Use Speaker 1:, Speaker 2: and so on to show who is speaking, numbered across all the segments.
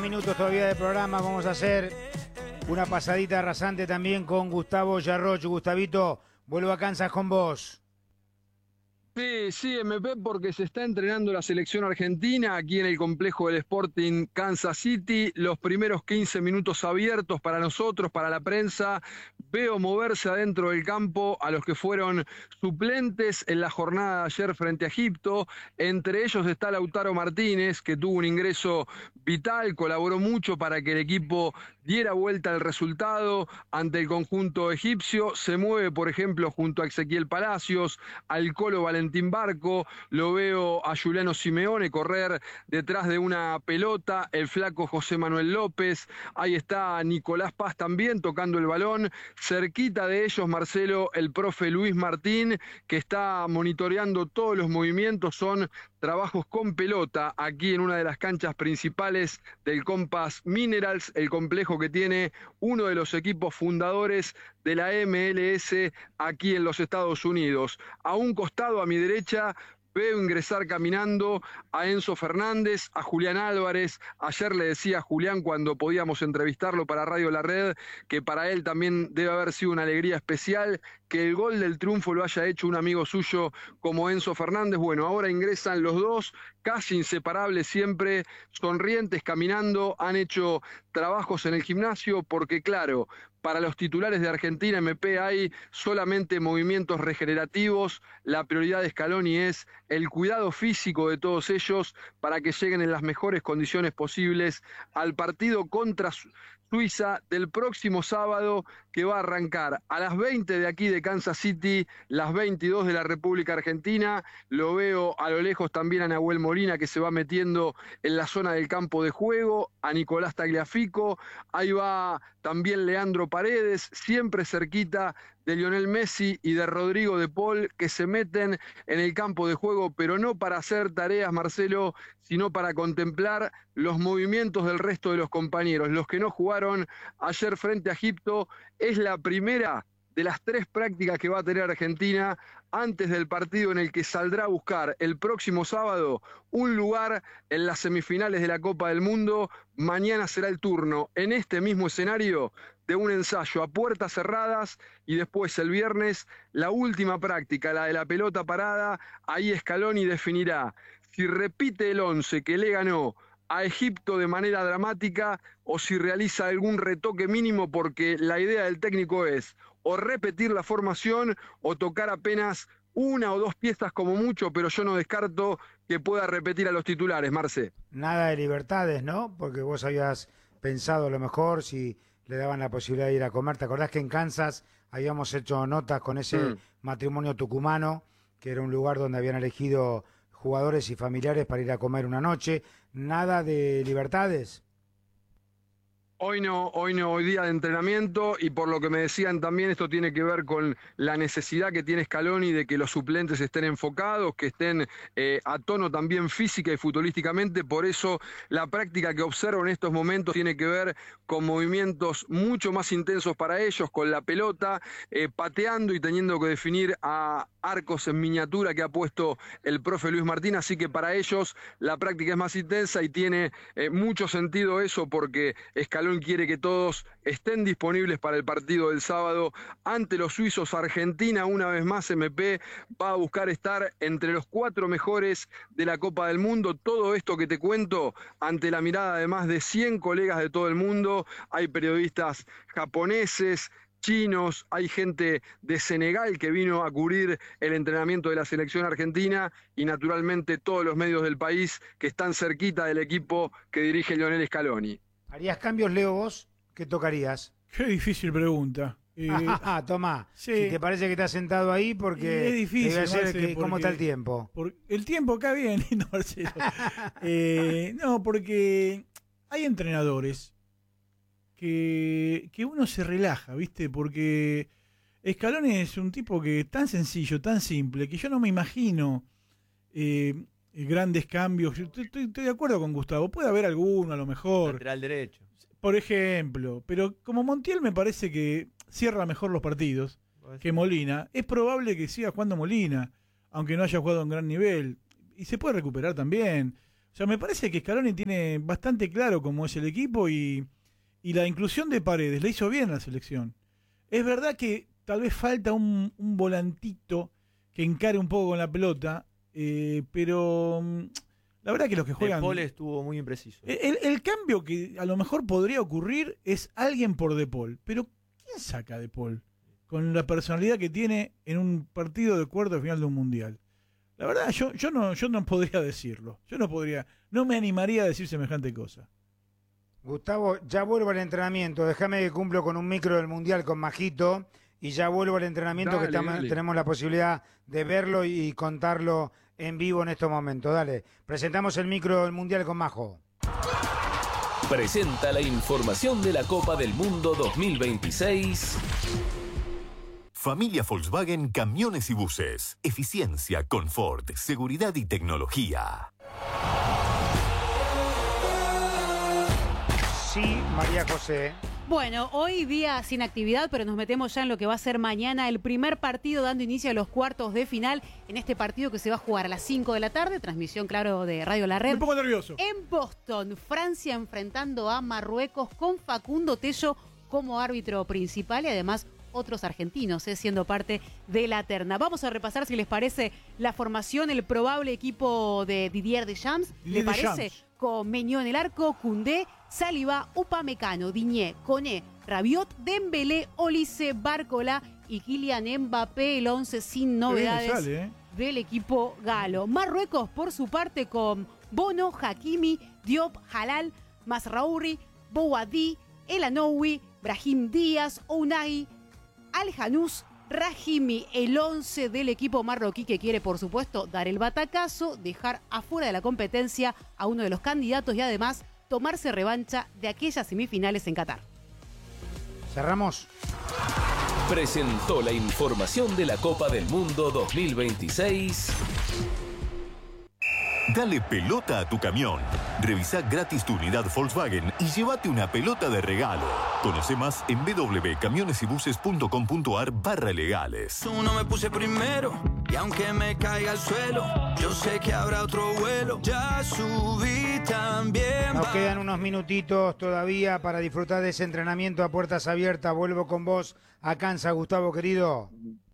Speaker 1: Minutos todavía de programa, vamos a hacer una pasadita rasante también con Gustavo Yarroch. Gustavito, vuelvo a Kansas con vos.
Speaker 2: Sí, MP, porque se está entrenando la selección argentina aquí en el complejo del Sporting Kansas City. Los primeros 15 minutos abiertos para nosotros, para la prensa. Veo moverse adentro del campo a los que fueron suplentes en la jornada de ayer frente a Egipto. Entre ellos está Lautaro Martínez, que tuvo un ingreso vital, colaboró mucho para que el equipo diera vuelta al resultado ante el conjunto egipcio. Se mueve, por ejemplo, junto a Ezequiel Palacios, al Colo Valentín Barco. Lo veo a Juliano Simeone correr detrás de una pelota, el flaco José Manuel López. Ahí está Nicolás Paz también tocando el balón. Cerquita de ellos, Marcelo, el profe Luis Martín, que está monitoreando todos los movimientos. Son trabajos con pelota aquí en una de las canchas principales del Compass Minerals, el complejo que tiene uno de los equipos fundadores de la MLS aquí en los Estados Unidos. A un costado, a mi derecha, veo ingresar caminando a Enzo Fernández, a Julián Álvarez. Ayer le decía a Julián, cuando podíamos entrevistarlo para Radio La Red, que para él también debe haber sido una alegría especial que el gol del triunfo lo haya hecho un amigo suyo como Enzo Fernández. Bueno, ahora ingresan los dos, casi inseparables siempre, sonrientes, caminando. Han hecho trabajos en el gimnasio porque, claro, para los titulares de Argentina, MP, hay solamente movimientos regenerativos. La prioridad de Scaloni es el cuidado físico de todos ellos para que lleguen en las mejores condiciones posibles al partido contra Suiza del próximo sábado, que va a arrancar a las 20 de aquí de Kansas City, las 22 de la República Argentina. Lo veo a lo lejos también a Nahuel Molina, que se va metiendo en la zona del campo de juego, a Nicolás Tagliafico. Ahí va también Leandro Paredes, siempre cerquita de Lionel Messi y de Rodrigo de Paul, que se meten en el campo de juego, pero no para hacer tareas, Marcelo, sino para contemplar los movimientos del resto de los compañeros. Los que no jugaron ayer frente a Egipto, es la primera de las 3 prácticas que va a tener Argentina antes del partido en el que saldrá a buscar el próximo sábado un lugar en las semifinales de la Copa del Mundo. Mañana será el turno en este mismo escenario de un ensayo a puertas cerradas, y después el viernes la última práctica, la de la pelota parada. Ahí Scaloni definirá si repite el 11 que le ganó a Egipto de manera dramática o si realiza algún retoque mínimo, porque la idea del técnico es o repetir la formación o tocar apenas una o dos piezas como mucho, pero yo no descarto que pueda repetir a los titulares, Marce.
Speaker 1: Nada de libertades, ¿no? Porque vos habías pensado a lo mejor si le daban la posibilidad de ir a comer. ¿Te acordás que en Kansas habíamos hecho notas con ese matrimonio tucumano, que era un lugar donde habían elegido jugadores y familiares para ir a comer una noche? Nada de libertades.
Speaker 2: Hoy no, hoy día de entrenamiento, y por lo que me decían también, esto tiene que ver con la necesidad que tiene Scaloni de que los suplentes estén enfocados, que estén a tono también física y futbolísticamente. Por eso la práctica que observo en estos momentos tiene que ver con movimientos mucho más intensos para ellos, con la pelota, pateando y teniendo que definir a arcos en miniatura que ha puesto el profe Luis Martín. Así que para ellos la práctica es más intensa y tiene mucho sentido eso, porque Scaloni quiere que todos estén disponibles para el partido del sábado ante los suizos. Argentina, una vez más, MP, va a buscar estar entre los 4 mejores de la Copa del Mundo. Todo esto que te cuento ante la mirada de más de 100 colegas de todo el mundo. Hay periodistas japoneses, chinos, hay gente de Senegal que vino a cubrir el entrenamiento de la selección argentina, y naturalmente todos los medios del país que están cerquita del equipo que dirige Lionel Scaloni.
Speaker 1: ¿Harías cambios, Leo, vos? ¿Qué tocarías?
Speaker 3: Qué difícil pregunta.
Speaker 1: Tomá,
Speaker 3: sí.
Speaker 1: Si te parece que estás sentado ahí, porque
Speaker 3: es difícil, Marce,
Speaker 1: ¿cómo está el tiempo?
Speaker 3: El tiempo acá bien, no, Marcelo. No, porque hay entrenadores que uno se relaja, ¿viste? Porque Scaloni es un tipo que es tan sencillo, tan simple, que yo no me imagino grandes cambios. Estoy de acuerdo con Gustavo, puede haber alguno a lo mejor.
Speaker 4: Lateral derecho.
Speaker 3: Por ejemplo, pero como Montiel me parece que cierra mejor los partidos que Molina, es probable que siga jugando Molina, aunque no haya jugado a un gran nivel, y se puede recuperar también. O sea, me parece que Scaloni tiene bastante claro cómo es el equipo y la inclusión de Paredes le hizo bien a la selección. Es verdad que tal vez falta un volantito que encare un poco con la pelota, pero la verdad que los que juegan...
Speaker 4: De Paul estuvo muy impreciso.
Speaker 3: El cambio que a lo mejor podría ocurrir es alguien por De Paul, pero ¿quién saca a De Paul con la personalidad que tiene en un partido de cuarto de final de un mundial? La verdad, yo no podría decirlo. No me animaría a decir semejante cosa.
Speaker 1: Gustavo, ya vuelvo al entrenamiento. Déjame que cumplo con un micro del Mundial con Majito y ya vuelvo al entrenamiento,
Speaker 2: dale,
Speaker 1: que tenemos la posibilidad de verlo y contarlo en vivo en estos momentos. Dale, presentamos el micro del Mundial con Majo.
Speaker 5: Presenta la información de la Copa del Mundo 2026.
Speaker 6: Familia Volkswagen Camiones y Buses. Eficiencia, confort, seguridad y tecnología.
Speaker 1: Sí, María José.
Speaker 7: Bueno, hoy día sin actividad, pero nos metemos ya en lo que va a ser mañana el primer partido dando inicio a los cuartos de final en este partido que se va a jugar a las 5 de la tarde, transmisión, claro, de Radio La Red.
Speaker 3: Me pongo nervioso.
Speaker 7: En Boston, Francia enfrentando a Marruecos con Facundo Tello como árbitro principal y además otros argentinos, siendo parte de la terna. Vamos a repasar, si les parece, la formación, el probable equipo de Didier Deschamps. ¿Le parece? Con Meñó en el arco, Koundé, Saliba, Upamecano, Digne, Koné, Rabiot, Dembélé, Olise, Barcola y Kylian Mbappé, el 11 sin novedades del equipo galo. Marruecos, por su parte, con Bono, Hakimi, Diop, Halal, Masraoui, Bouadi, El Anoui, Brahim Díaz, Ounahi, Al-Janous, Rahimi, el 11 del equipo marroquí que quiere, por supuesto, dar el batacazo, dejar afuera de la competencia a uno de los candidatos y además tomarse revancha de aquellas semifinales en Qatar.
Speaker 1: Cerramos.
Speaker 5: Presentó la información de la Copa del Mundo 2026.
Speaker 6: Dale pelota a tu camión. Revisa gratis tu unidad Volkswagen y llévate una pelota de regalo. Conoce más en www.camionesybuses.com.ar/legales.
Speaker 8: No me puse primero y aunque me caiga al suelo, yo sé que habrá otro vuelo. Ya subí también.
Speaker 1: Nos quedan unos minutitos todavía para disfrutar de ese entrenamiento a puertas abiertas. Vuelvo con vos a Kansas, Gustavo, querido.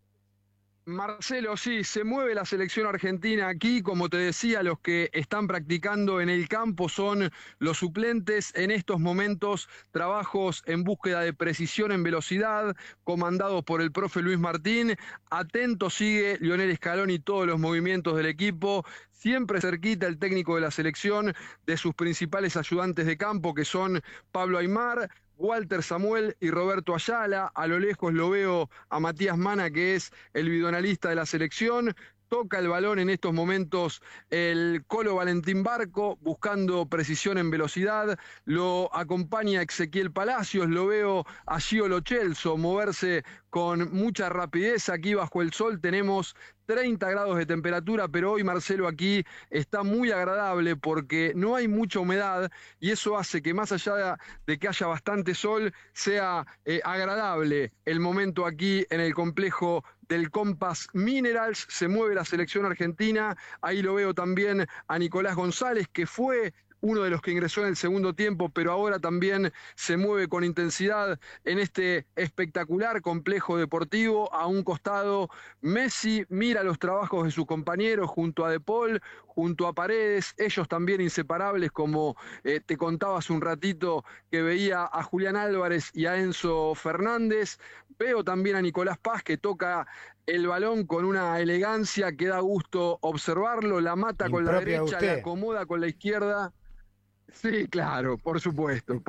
Speaker 2: Marcelo, sí, se mueve la selección argentina aquí. Como te decía, los que están practicando en el campo son los suplentes. En estos momentos, trabajos en búsqueda de precisión en velocidad, comandados por el profe Luis Martín. Atento sigue Lionel Scaloni todos los movimientos del equipo. Siempre cerquita el técnico de la selección de sus principales ayudantes de campo, que son Pablo Aimar, Walter Samuel y Roberto Ayala. A lo lejos lo veo a Matías Mana, que es el videoanalista de la selección. Toca el balón en estos momentos el Colo Valentín Barco, buscando precisión en velocidad. Lo acompaña Ezequiel Palacios, lo veo a Gio Lo Celso moverse con mucha rapidez. Aquí bajo el sol tenemos 30 grados de temperatura, pero hoy, Marcelo, aquí está muy agradable porque no hay mucha humedad y eso hace que, más allá de que haya bastante sol, sea agradable el momento aquí en el complejo del Compass Minerals. Se mueve la selección argentina. Ahí lo veo también a Nicolás González, que fue uno de los que ingresó en el segundo tiempo, pero ahora también se mueve con intensidad en este espectacular complejo deportivo. A un costado, Messi mira los trabajos de sus compañeros junto a De Paul, junto a Paredes, ellos también inseparables, como te contaba hace un ratito que veía a Julián Álvarez y a Enzo Fernández. Veo también a Nicolás Paz, que toca el balón con una elegancia que da gusto observarlo, la mata con la derecha, la acomoda con la izquierda. Sí, claro, por supuesto,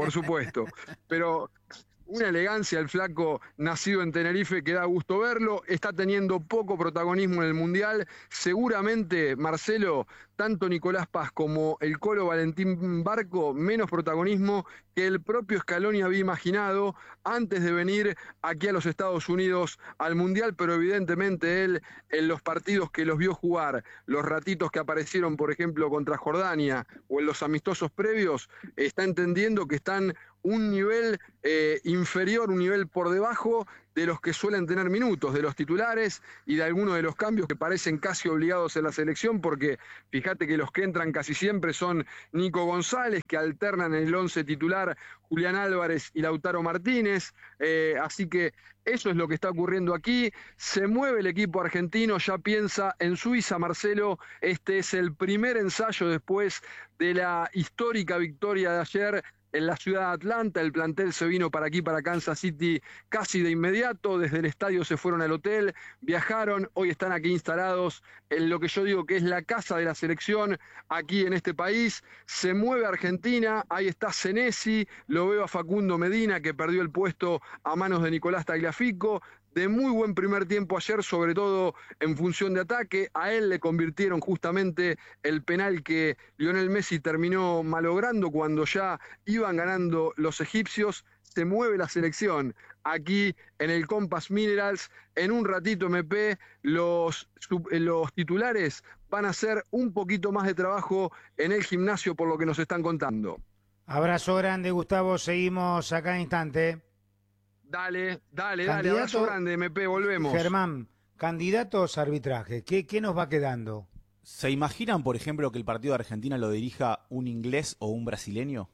Speaker 2: pero una elegancia, el flaco nacido en Tenerife, que da gusto verlo. Está teniendo poco protagonismo en el Mundial. Seguramente, Marcelo, tanto Nicolás Paz como el Colo Valentín Barco, menos protagonismo que el propio Scaloni había imaginado antes de venir aquí a los Estados Unidos al Mundial, pero evidentemente él, en los partidos que los vio jugar, los ratitos que aparecieron, por ejemplo, contra Jordania o en los amistosos previos, está entendiendo que están un nivel inferior, un nivel por debajo de los que suelen tener minutos, de los titulares y de algunos de los cambios que parecen casi obligados en la selección, porque fíjate que los que entran casi siempre son Nico González, que alternan en el 11 titular Julián Álvarez y Lautaro Martínez, así que eso es lo que está ocurriendo aquí. Se mueve el equipo argentino, ya piensa en Suiza, Marcelo. Este es el primer ensayo después de la histórica victoria de ayer en la ciudad de Atlanta. El plantel se vino para aquí, para Kansas City, casi de inmediato. Desde el estadio se fueron al hotel, viajaron, hoy están aquí instalados en lo que yo digo que es la casa de la selección, aquí en este país. Se mueve Argentina, ahí está Senesi, lo veo a Facundo Medina, que perdió el puesto a manos de Nicolás Tagliafico. De muy buen primer tiempo ayer, sobre todo en función de ataque. A él le convirtieron justamente el penal que Lionel Messi terminó malogrando cuando ya iban ganando los egipcios. Se mueve la selección aquí en el Compass Minerals. En un ratito, MP, los titulares van a hacer un poquito más de trabajo en el gimnasio, por lo que nos están contando.
Speaker 1: Abrazo grande, Gustavo. Seguimos acá en instante.
Speaker 2: Dale, abrazo grande, MP, volvemos.
Speaker 1: Germán, candidatos a arbitraje, ¿qué nos va quedando?
Speaker 4: ¿Se imaginan, por ejemplo, que el partido de Argentina lo dirija un inglés o un brasileño?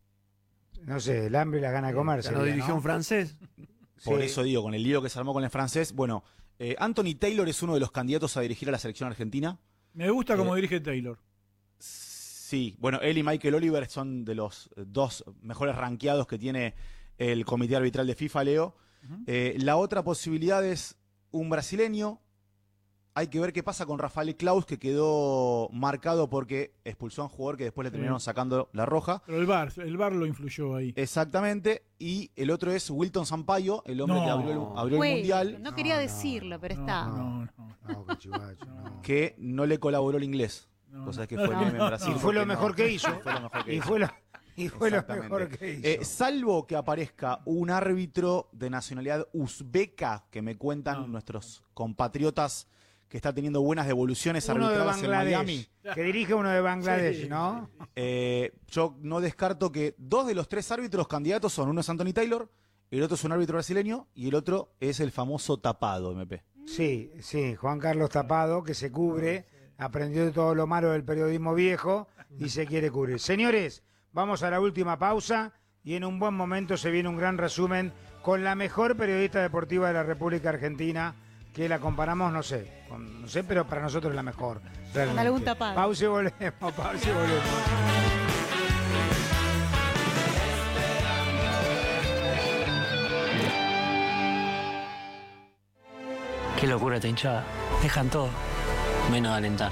Speaker 1: No sé, el hambre y la gana de comer.
Speaker 9: ¿Lo dirigió un francés?
Speaker 4: Por eso digo, con el lío que se armó con el francés. Bueno, Anthony Taylor es uno de los candidatos a dirigir a la selección argentina.
Speaker 3: Me gusta cómo dirige Taylor.
Speaker 4: Sí, bueno, él y Michael Oliver son de los dos mejores rankeados que tiene el comité arbitral de FIFA, Leo. La otra posibilidad es un brasileño. Hay que ver qué pasa con Rafael Claus, que quedó marcado porque expulsó a un jugador que después le terminaron sacando la roja.
Speaker 3: Pero el VAR lo influyó ahí.
Speaker 4: Exactamente. Y el otro es Wilton Sampaio, el hombre que abrió el Mundial.
Speaker 7: No quería decirlo, pero está.
Speaker 1: Qué chivacho, no.
Speaker 4: Que no le colaboró el inglés. Cosa que fue el meme en Brasil.
Speaker 1: Y fue lo mejor que hizo. Y fue lo mejor que hizo.
Speaker 4: Salvo que aparezca un árbitro de nacionalidad uzbeca, que me cuentan nuestros compatriotas que está teniendo buenas devoluciones arbitrales en Miami.
Speaker 1: Que dirige uno de Bangladesh, ¿no?
Speaker 4: Yo no descarto que 2 de los 3 árbitros candidatos son: uno es Anthony Taylor, el otro es un árbitro brasileño y el otro es el famoso Tapado, MP.
Speaker 1: Sí, Juan Carlos Tapado, que se cubre, aprendió de todo lo malo del periodismo viejo y se quiere cubrir. Señores, vamos a la última pausa y en un buen momento se viene un gran resumen con la mejor periodista deportiva de la República Argentina, que la comparamos, no sé, pero para nosotros es la mejor.
Speaker 7: Con algún Tapado.
Speaker 1: Pausa y volvemos.
Speaker 10: Qué locura esta hinchada. Dejan todo, menos alentar.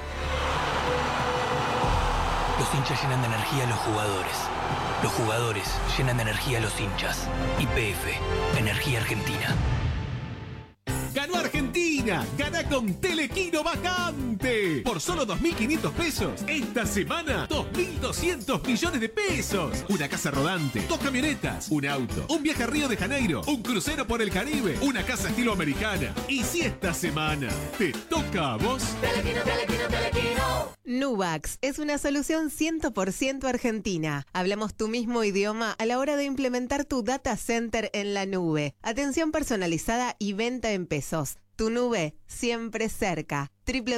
Speaker 11: Los hinchas llenan de energía a los jugadores. Los jugadores llenan de energía a los hinchas. YPF, Energía Argentina.
Speaker 12: ¡Ganó Argentina! ¡Gana con Telequino Vacante! Por solo 2.500 pesos. Esta semana, 2.200 millones de pesos. Una casa rodante, 2 camionetas, un auto, un viaje a Río de Janeiro, un crucero por el Caribe, una casa estilo americana. Y si esta semana te toca a vos... Telequino, Telequino, Telequino.
Speaker 13: Nubax es una solución 100% argentina. Hablamos tu mismo idioma a la hora de implementar tu data center en la nube. Atención personalizada y venta en pesos. Tu nube siempre cerca.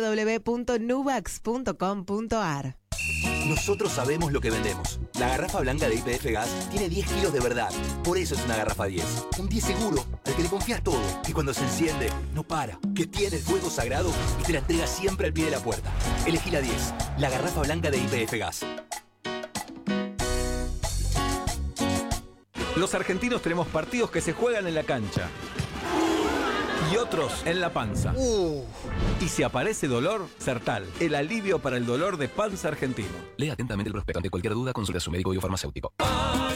Speaker 13: www.nubax.com.ar.
Speaker 14: Nosotros sabemos lo que vendemos. La garrafa blanca de YPF Gas tiene 10 kilos de verdad. Por eso es una garrafa 10. Un 10 seguro, al que le confías todo. Que cuando se enciende, no para. Que tiene el fuego sagrado y te la entrega siempre al pie de la puerta. Elegí la 10. La garrafa blanca de YPF Gas.
Speaker 15: Los argentinos tenemos partidos que se juegan en la cancha. Y otros en la panza. Y si aparece dolor, Sertal, el alivio para el dolor de panza argentino.
Speaker 5: Lea atentamente el prospecto. Ante cualquier duda, consulta a su médico o farmacéutico.